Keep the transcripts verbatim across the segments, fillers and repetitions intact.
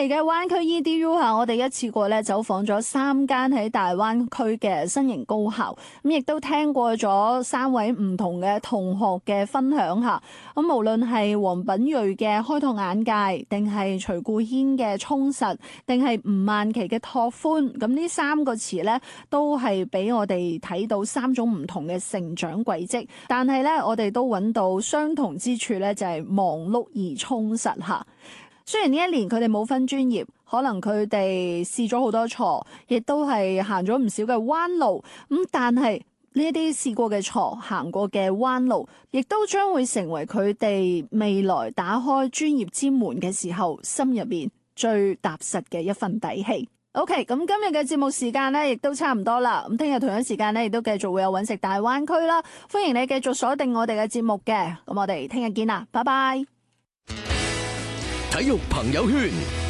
期嘅灣區 E D U 下，我哋一次過咧走訪咗三間喺大灣區嘅新型高校，咁亦都聽過咗三位唔同嘅同學嘅分享下。咁無論係黃品睿嘅開拓眼界，定係徐顧軒嘅充實，定係吳曼琪嘅拓寬，咁呢三個詞咧都係俾我哋睇到三種唔同嘅成長軌跡。但係咧，我哋都揾到相同之處咧，就係忙碌而充實下。雖然呢一年佢哋冇分專業，可能佢哋試咗好多錯，亦都係行咗唔少嘅彎路，咁但係呢一啲試過嘅錯、行過嘅彎路，亦都將會成為佢哋未來打開專業之門嘅時候，心入面最踏實嘅一份底氣。OK，咁今日嘅節目時間咧，亦都差唔多啦。咁聽日同樣時間咧，亦都繼續會有揾食大灣區啦。歡迎你繼續鎖定我哋嘅節目嘅。咁我哋聽日見啦，拜拜。 體育朋友圈，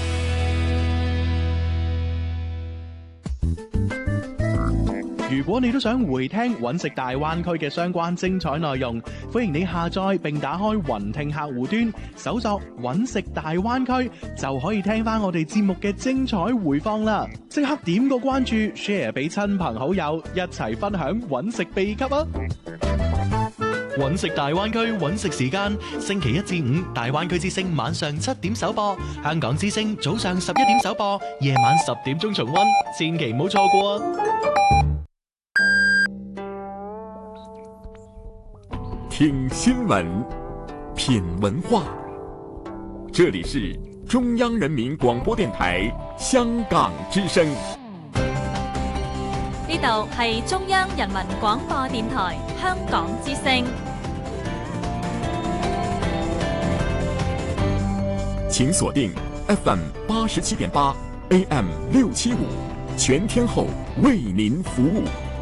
如果你都想回聽揾食大灣區嘅相關精彩內容，歡迎你下載並打開雲聽客戶端，搜索揾食大灣區，就可以聽翻我哋節目嘅精彩回放啦！即刻點個關注 ，share 俾親朋好友，一齊分享揾食秘笈啊！ 揾食大灣區揾食時間，星期一至五大灣區之聲晚上七點首播，香港之聲早上十一點首播，夜晚十點鐘重溫，千祈唔好錯過啊！ 聽新聞，品文化，這裡是中央人民廣播電台香港之聲。 呢度係中央人民廣播電台香港之聲。 請鎖定 F M 八十七點八 A M 六七五，全天候為您服務。